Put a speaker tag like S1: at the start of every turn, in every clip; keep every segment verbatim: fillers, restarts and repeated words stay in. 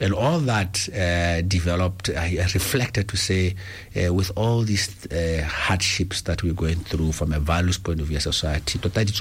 S1: And all that uh, developed, I, I reflected to say, uh, with all these uh, hardships that we're going through from a values point of view as a society,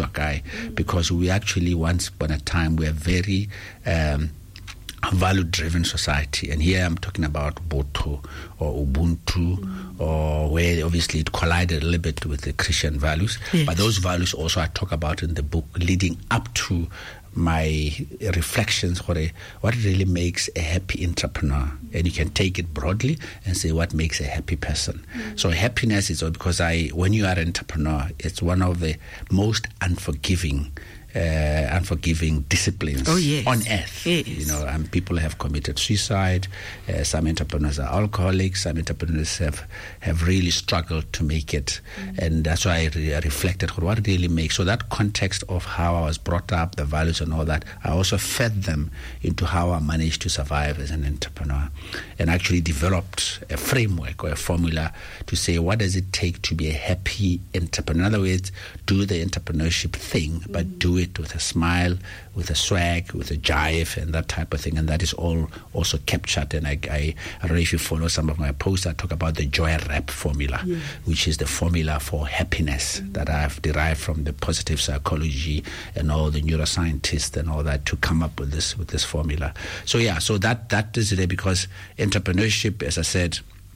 S1: because we actually, once upon a time, we are very um, value-driven society. And here I'm talking about Botho or Ubuntu, mm. or where obviously it collided a little bit with the Christian values. Yes. But those values also I talk about in the book leading up to my reflections on what really makes a happy entrepreneur. And you can take it broadly and say what makes a happy person. Mm. So happiness is because I, when you are an entrepreneur, it's one of the most unforgiving Uh, unforgiving disciplines
S2: oh, yes.
S1: on earth.
S2: Yes.
S1: You know, and people have committed suicide. Uh, some entrepreneurs are alcoholics. Some entrepreneurs have, have really struggled to make it. Mm. And that's why I, re- I reflected on what really makes. So that context of how I was brought up, the values and all that, I also fed them into how I managed to survive as an entrepreneur, and actually developed a framework or a formula to say, what does it take to be a happy entrepreneur? In other words, do the entrepreneurship thing, mm. but do it with a smile, with a swag, with a jive, and that type of thing. And that is all also captured. And I, I, I don't know if you follow some of my posts, I talk about the Joy Rap formula, yeah. which is the formula for happiness mm-hmm. that I've derived from the positive psychology and all the neuroscientists and all that to come up with this with this formula. So yeah, so that that is it, because entrepreneurship, as I said,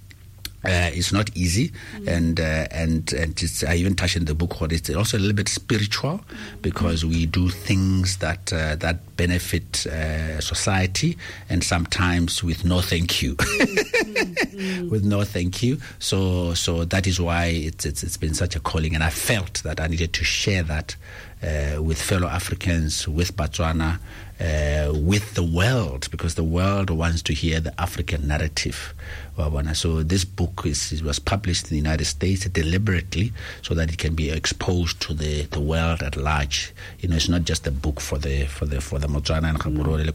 S1: Uh, it's not easy, mm-hmm. and uh, and and it's, I even touch in the book what it's also a little bit spiritual, mm-hmm. because we do things that uh, that benefit uh, society, and sometimes with no thank you, mm-hmm. with no thank you. So so that is why it's it's it's been such a calling, and I felt that I needed to share that uh, with fellow Africans, with Botswana, uh, with the world, because the world wants to hear the African narrative. So this book is, it was published in the United States deliberately so that it can be exposed to the, the world at large. You know, it's not just a book for the for the for the Motswana and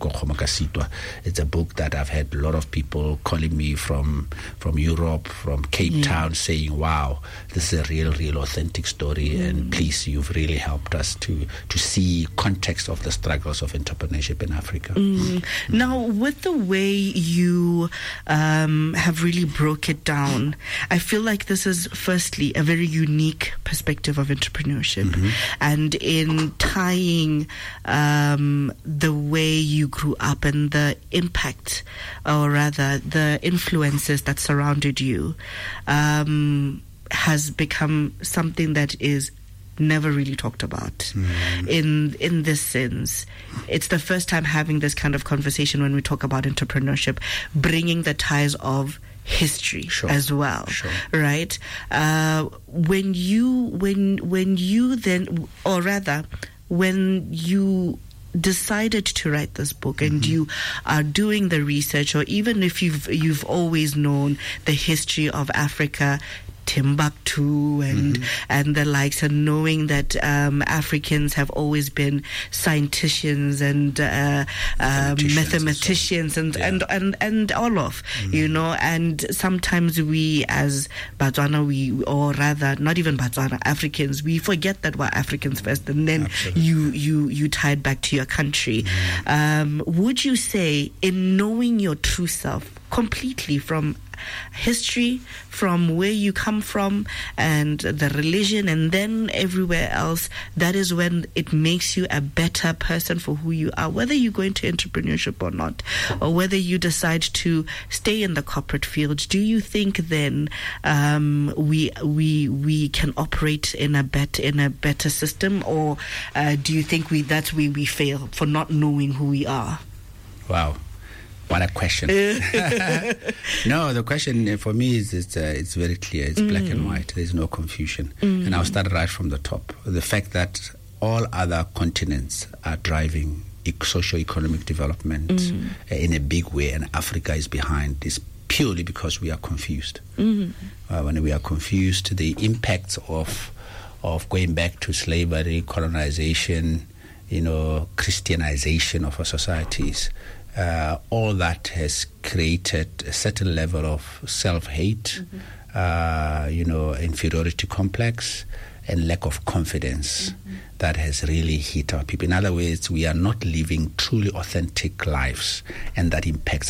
S1: mm. It's a book that I've had a lot of people calling me from from Europe, from Cape yeah. Town, saying, "Wow, this is a real, real authentic story, mm. and please, you've really helped us to to see context of the struggles of entrepreneurship in Africa."
S2: Mm. Mm. Now, with the way you um, have have really broke it down, I feel like this is firstly a very unique perspective of entrepreneurship, mm-hmm. and in tying um, the way you grew up and the impact, or rather the influences that surrounded you, um, has become something that is never really talked about. Mm. in in this sense. It's the first time having this kind of conversation when we talk about entrepreneurship, bringing the ties of history sure. as well,
S1: sure.
S2: right? Uh, when you when when you then, or rather, when you decided to write this book, and mm-hmm. you are doing the research, or even if you've you've always known the history of Africa, Timbuktu and mm-hmm. and the likes, and knowing that um, Africans have always been scienticians and uh, uh, mathematicians and, yeah. and, and and all of, mm-hmm. you know, and sometimes we as Botswana, we, or rather not even Botswana, Africans, we forget that we're Africans first, and then Absolutely. you you you tie it back to your country. Mm-hmm. Um, would you say, in knowing your true self completely, from history, from where you come from, and the religion, and then everywhere else, that is when it makes you a better person for who you are, whether you go into entrepreneurship or not, or whether you decide to stay in the corporate field? Do you think then um, we we we can operate in a better in a better system, or uh, do you think we that's where we fail for not knowing who we are?
S1: Wow. What a question. No, the question for me is it's, uh, it's very clear. It's mm. black and white. There's no confusion. Mm. And I'll start right from the top. The fact that all other continents are driving socio-economic development mm. uh, in a big way, and Africa is behind, is purely because we are confused. Mm. Uh, when we are confused, the impacts of of going back to slavery, colonization, you know, Christianization of our societies, Uh, all that has created a certain level of self-hate, mm-hmm. uh, you know, inferiority complex, and lack of confidence mm-hmm. that has really hit our people. In other words, we are not living truly authentic lives, and that impacts